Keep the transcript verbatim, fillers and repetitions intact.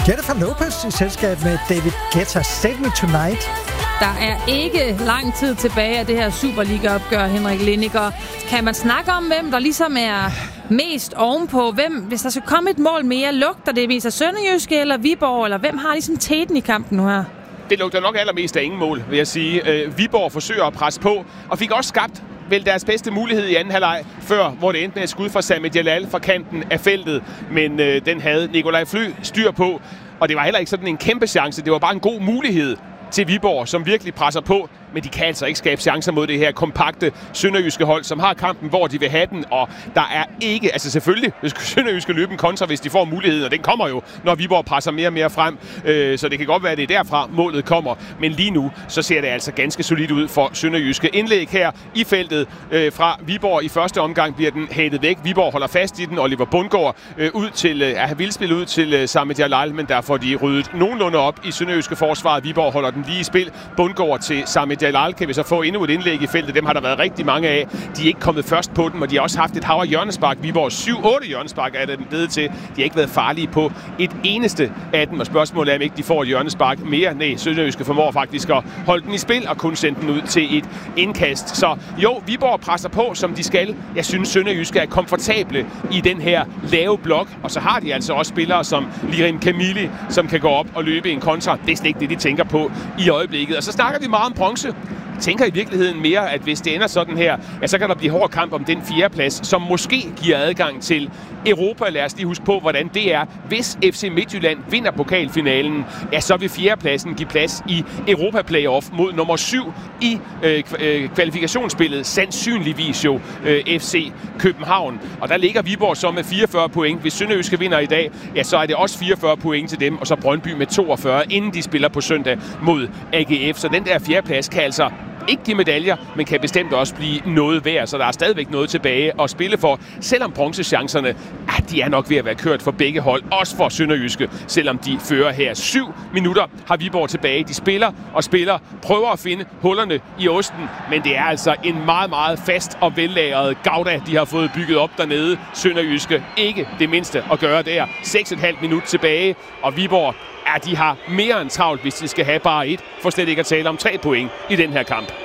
Jennifer Lopez i selskab med David Guetta, Save Me Tonight. Der er ikke lang tid tilbage af det her Superliga-opgør, Henrik Lindiger. Kan man snakke om, hvem der ligesom er mest ovenpå? Hvem, hvis der skal komme et mål mere, lugter det mest af Sønderjyske eller Viborg, eller hvem har ligesom teten i kampen nu her? Det lugter nok allermest af ingen mål, vil jeg sige. Øh, Viborg forsøger at presse på, og fik også skabt vel deres bedste mulighed i anden halvleg, før hvor det endte med et skud fra Sami Jalal fra kanten af feltet. Men øh, den havde Nikolaj Fly styr på, og det var heller ikke sådan en kæmpe chance. Det var bare en god mulighed til Viborg, som virkelig presser på, men de kan altså ikke skabe chancer mod det her kompakte sønderjyske hold, som har kampen, hvor de vil have den, og der er ikke, altså selvfølgelig, hvis sønderjyske løbe en kontra, hvis de får muligheden, og den kommer jo, når Viborg presser mere og mere frem, øh, så det kan godt være, at det er derfra, målet kommer, men lige nu, så ser det altså ganske solidt ud for sønderjyske. Indlæg her i feltet øh, fra Viborg i første omgang bliver den hættet væk. Viborg holder fast i den, Oliver Bundgaard øh, ud til, øh, er vildspil ud til øh, Sami Jalal, men der får de ryddet nogenlunde op i sønderjyske forsvaret. Viborg holder den lige i spil. Bundgaard til Sami Jalal kan vi så få endnu et indlæg i feltet. Dem har der været rigtig mange af. De er ikke kommet først på dem, og de har også haft et hav af hjørnespark. Viborg syv otte hjørnespark er det blevet til. De har ikke været farlige på et eneste af dem, og spørgsmålet er, om ikke de får et hjørnespark mere. Nej, sønderjyske formår faktisk at holde den i spil og kun sende den ud til et indkast. Så jo, Viborg presser på, som de skal. Jeg synes, sønderjyske er komfortable i den her lave blok, og så har de altså også spillere som Lirim Kamili, som kan gå op og løbe en kontra. Det er slet ikke det, de tænker på i øjeblikket. Og så snakker vi meget om bronze. Jeg tænker i virkeligheden mere, at hvis det ender sådan her, ja, så kan der blive hård kamp om den fjerdeplads, som måske giver adgang til Europa. Lad os lige huske på, hvordan det er. Hvis F C Midtjylland vinder pokalfinalen, ja, så vil fjerdepladsen give plads i Europa Playoff mod nummer syv i øh, kvalifikationsspillet, sandsynligvis jo øh, F C København. Og der ligger Viborg så med fireogfyrre point. Hvis Sønderjyske vinder i dag, ja, så er det også fireogfyrre point til dem, og så Brøndby med toogfyrre, inden de spiller på søndag mod A G F. Så den der fjerdeplads kan altså ikke give medaljer, men kan bestemt også blive noget værd, så der er stadigvæk noget tilbage at spille for, selvom bronzechancerne, ah, de er nok ved at være kørt for begge hold, også for Sønderjyske, selvom de fører her. Syv minutter har Viborg tilbage. De spiller og spiller, prøver at finde hullerne i osten, men det er altså en meget, meget fast og vellagret Gouda, de har fået bygget op dernede. Sønderjyske ikke det mindste at gøre der. seks komma fem minut tilbage, og Viborg, ja, de har mere end travlt, hvis de skal have bare et, for slet ikke at tale om tre point i den her kamp.